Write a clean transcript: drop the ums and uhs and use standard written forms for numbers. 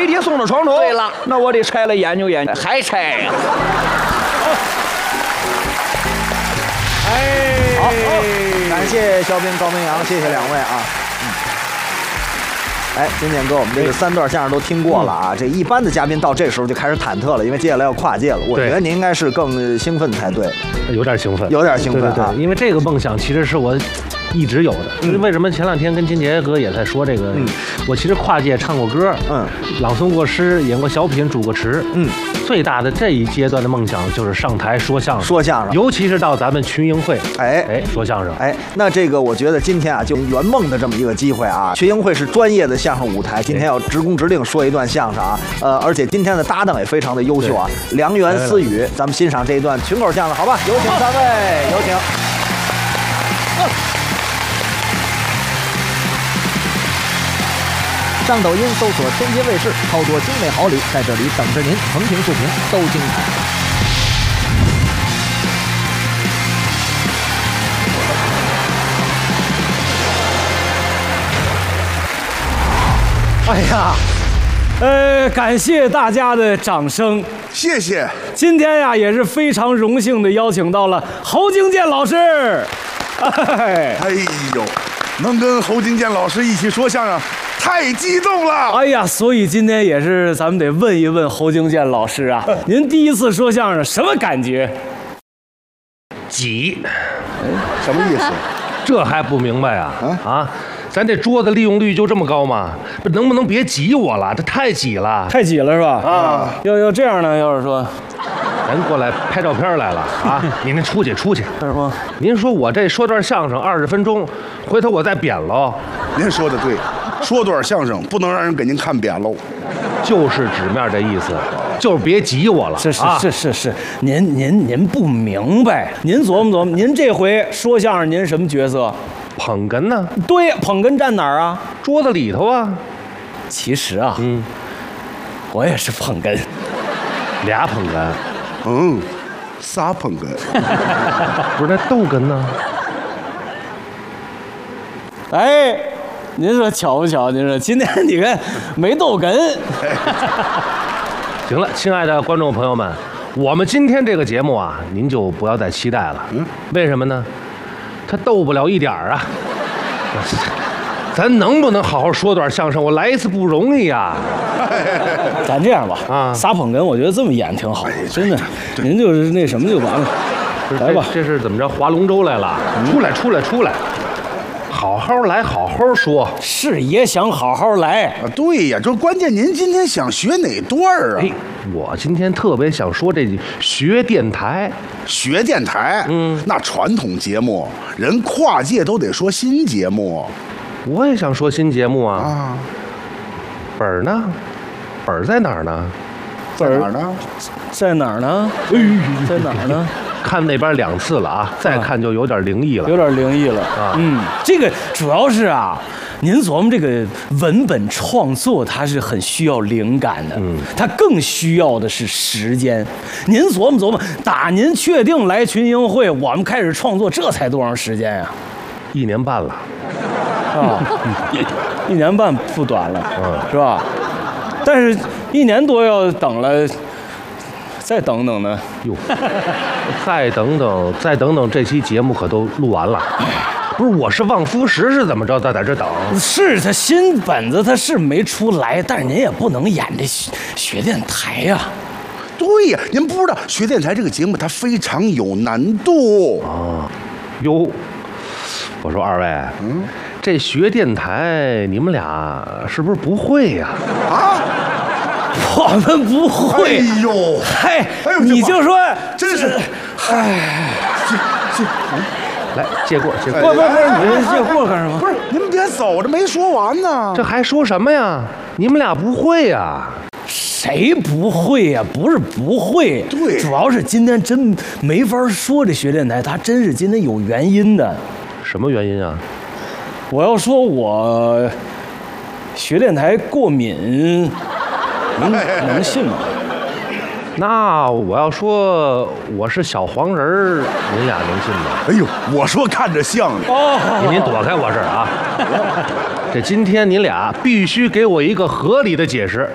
飞碟送到床头。 对了， 那我得拆了研究研究。 还拆呀？ 好，感谢肖斌、高明阳，谢谢两位啊。哎，金典哥，我们这个3段相声都听过了啊。这一般的嘉宾到这时候就开始忐忑了，因为接下来要跨界了。我觉得您应该是更兴奋才对， 有点兴奋， 有点兴奋啊。 对，因为这个梦想其实是我一直有的。为什么前2天跟金杰哥也在说这个？我其实跨界唱过歌，朗诵过诗，演过小品，主过持，最大的这一阶段的梦想就是上台说相声，尤其是到咱们群英会，说相声。 那这个我觉得今天啊，就圆梦的这么一个机会啊。群英会是专业的相声舞台，今天要直工直令说一段相声啊。而且今天的搭档也非常的优秀啊，良缘私语，咱们欣赏这一段群口相声，好吧？有请3位，有请。上抖音搜索天街卫视，操作精美好礼，在这里等着您，横评竖评都精彩。 哎呀，感谢大家的掌声， 谢谢。 今天呀，也是非常荣幸的邀请到了侯京健老师。 哎呦，能跟侯京健老师一起说相声，太激动了！ 哎呀，所以今天也是咱们得问一问侯京健老师啊，您第一次说相声什么感觉？ 挤， 什么意思？ 这还不明白啊？咱这桌子利用率就这么高吗？能不能别挤我了？这太挤了， 太挤了是吧？啊，要这样呢？要是说， 人过来拍照片来了啊！您出去。 干什么？ 您说我这说段相声20分钟，回头我再扁喽。 您说的对，说段相声不能让人给您看扁喽。 就是纸面这意思，就是别挤我了。 是，您不明白，您琢磨琢磨，您这回说相声，您什么角色？ 捧哏呢？ 对，捧哏站哪儿啊？ 桌子里头啊。 其实啊，我也是捧哏， 俩捧哏， 仨捧哏， 不是那逗哏呢？ 哎，您说巧不巧？您说今天你看没逗哏。 行了，亲爱的观众朋友们，我们今天这个节目啊，您就不要再期待了。为什么呢？他逗不了一点儿啊！咱能不能好好说段相声？我来一次不容易呀。 咱这样吧，仨捧哏，我觉得这么演挺好，真的。您就是那什么就完了。来吧， 这是怎么着？划龙舟来了？出来！好好来，好好说。 是也想好好来。 对呀，这关键您今天想学哪段啊？ 我今天特别想说这学电台。 学电台？那传统节目，人跨界都得说新节目。 我也想说新节目啊。本儿呢？本儿在哪儿呢？ 在哪儿呢？ 在哪儿呢？在哪儿呢？ 看那边2次了啊，再看就有点灵异了， 有点灵异了啊。这个主要是啊，您琢磨这个文本创作，它是很需要灵感的，它更需要的是时间。您琢磨琢磨，打您确定来群英会，我们开始创作，这才多长时间呀 ？1年半了， 1年半不短了，是吧？但是1年多要等了。再等等呢？ 哟，再等等，这期节目可都录完了。不是，我是望夫石是怎么着？在这等？ 是他新本子他是没出来，但是您也不能演这学电台呀。 对呀，您不知道学电台这个节目它非常有难度啊。哟，我说2位，这学电台你们俩是不是不会呀？ 我们不会。 哎呦， 你就说， 真是， 来借过。不， 你借过干什么？ 不是，您别走，这没说完呢。 这还说什么呀？你们俩不会呀？ 谁不会呀？不是不会， 对， 主要是今天真没法说这学电台，它真是今天有原因的。 什么原因啊？ 我要说我学电台过敏。能信吗？ 那我要说我是小黄人儿，您俩能信吗？ 哎呦，我说看着像呢。 您躲开我这儿啊！这今天您俩必须给我一个合理的解释。